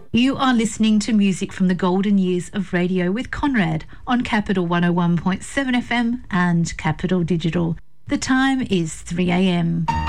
You are listening to music from the golden years of radio with Conrad on Capital 101.7 FM and Capital Digital. The time is 3 a.m.